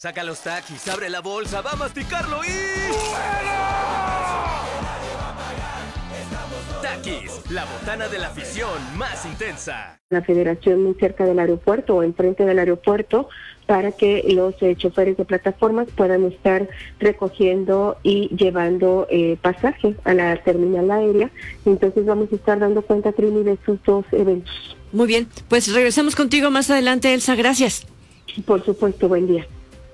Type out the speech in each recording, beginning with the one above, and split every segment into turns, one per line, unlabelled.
Saca los taquis, abre la bolsa, va a masticarlo y... Taquis, la botana de la afición más intensa.
La federación muy cerca del aeropuerto o enfrente del aeropuerto para que los choferes de plataformas puedan estar recogiendo y llevando pasaje a la terminal aérea. Entonces vamos a estar dando cuenta, Trini, de estos dos eventos.
Muy bien, pues regresamos contigo más adelante, Elsa, gracias.
Por supuesto, buen día.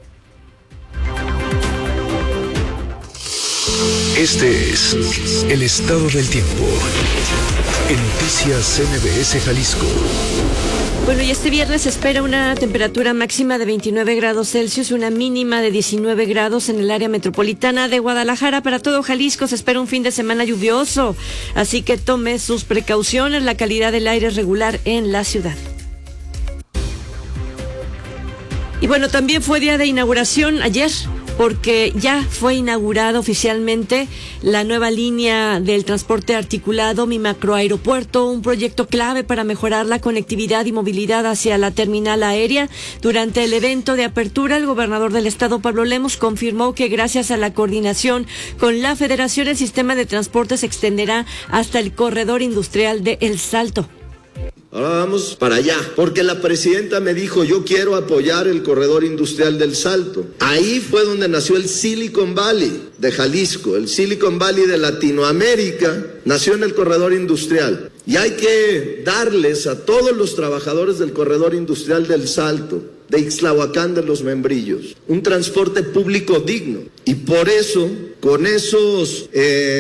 Este es el estado del tiempo en Noticias MBS Jalisco.
Bueno, y este viernes se espera una temperatura máxima de 29 grados Celsius y una mínima de 19 grados en el área metropolitana de Guadalajara. Para todo Jalisco se espera un fin de semana lluvioso, así que tome sus precauciones. La calidad del aire es regular en la ciudad. Y bueno, también fue día de inauguración ayer, porque ya fue inaugurada oficialmente la nueva línea del transporte articulado Mi Macroaeropuerto, un proyecto clave para mejorar la conectividad y movilidad hacia la terminal aérea. Durante el evento de apertura, el gobernador del estado, Pablo Lemos, confirmó que gracias a la coordinación con la Federación, el sistema de transporte se extenderá hasta el corredor industrial de El Salto.
Ahora vamos para allá, porque la presidenta me dijo, yo quiero apoyar el corredor industrial del Salto. Ahí fue donde nació el Silicon Valley de Jalisco, el Silicon Valley de Latinoamérica, nació en el corredor industrial. Y hay que darles a todos los trabajadores del corredor industrial del Salto, de Ixtlahuacán de los Membrillos, un transporte público digno. Y por eso, con esos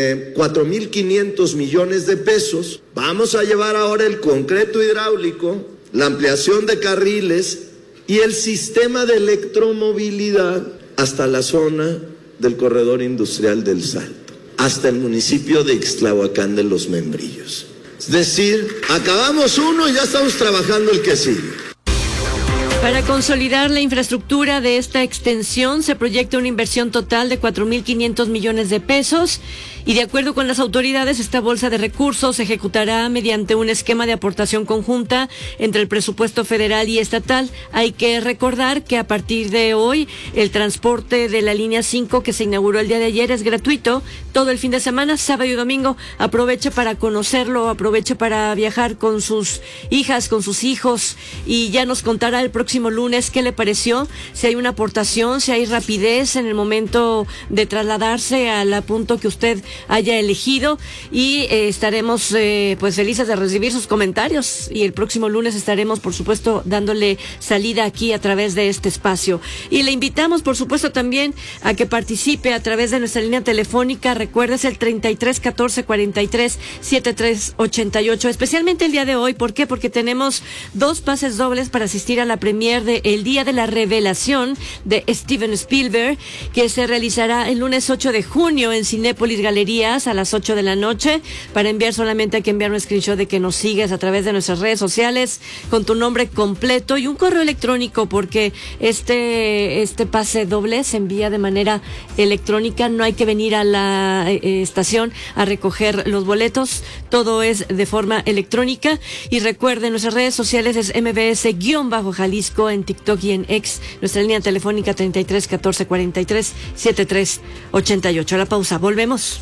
4.500 millones de pesos, vamos a llevar ahora el concreto hidráulico, la ampliación de carriles y el sistema de electromovilidad hasta la zona del corredor industrial del Salto, hasta el municipio de Ixtlahuacán de los Membrillos. Es decir, acabamos uno y ya estamos trabajando el que sigue.
Para consolidar la infraestructura de esta extensión se proyecta una inversión total de 4.500 millones de pesos y de acuerdo con las autoridades esta bolsa de recursos se ejecutará mediante un esquema de aportación conjunta entre el presupuesto federal y estatal. Hay que recordar que a partir de hoy el transporte de la línea 5 que se inauguró el día de ayer es gratuito todo el fin de semana, sábado y domingo. Aproveche para conocerlo, aproveche para viajar con sus hijas, con sus hijos y ya nos contará el próximo lunes qué le pareció, si hay una aportación, si hay rapidez en el momento de trasladarse al punto que usted haya elegido y estaremos pues felices de recibir sus comentarios y el próximo lunes estaremos por supuesto dándole salida aquí a través de este espacio y le invitamos por supuesto también a que participe a través de nuestra línea telefónica. Recuerdes el 33 14 43 73 88, especialmente el día de hoy. ¿Por qué? Porque tenemos 2 pases dobles para asistir a la premier de El Día de la Revelación de Steven Spielberg, que se realizará el lunes 8 de junio en Cinépolis Galerías a las 8 de la noche. Para enviar solamente hay que enviar un screenshot de que nos sigues a través de nuestras redes sociales con tu nombre completo y un correo electrónico, porque este pase doble se envía de manera electrónica, no hay que venir a la estación a recoger los boletos, todo es de forma electrónica. Y recuerden, nuestras redes sociales es MBS-Jalisco en TikTok y en X, nuestra línea telefónica 33 14 43 73 88. A la pausa, volvemos.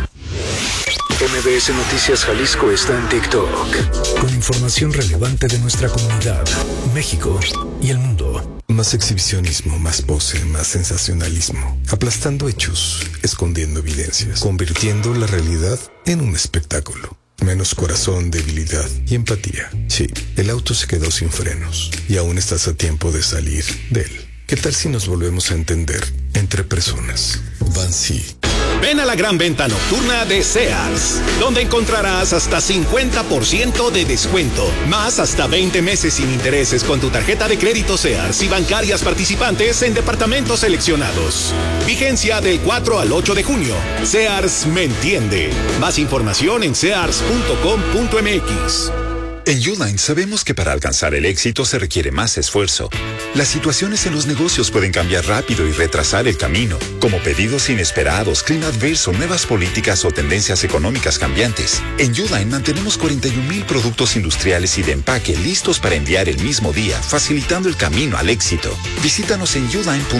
MBS Noticias Jalisco está en TikTok con información relevante de nuestra comunidad, México y el mundo.
Más exhibicionismo, más pose, más sensacionalismo, aplastando hechos, escondiendo evidencias, convirtiendo la realidad en un espectáculo. Menos corazón, debilidad y empatía. Sí, el auto se quedó sin frenos y aún estás a tiempo de salir de él. ¿Qué tal si nos volvemos a entender entre personas? Bansi.
Ven a la gran venta nocturna de Sears, donde encontrarás hasta 50% de descuento, más hasta 20 meses sin intereses con tu tarjeta de crédito Sears y bancarias participantes en departamentos seleccionados. Vigencia del 4 al 8 de junio. Sears me entiende. Más información en sears.com.mx.
En Uline sabemos que para alcanzar el éxito se requiere más esfuerzo. Las situaciones en los negocios pueden cambiar rápido y retrasar el camino, como pedidos inesperados, clima adverso, nuevas políticas o tendencias económicas cambiantes. En Uline mantenemos 41,000 productos industriales y de empaque listos para enviar el mismo día, facilitando el camino al éxito. Visítanos en uline.com.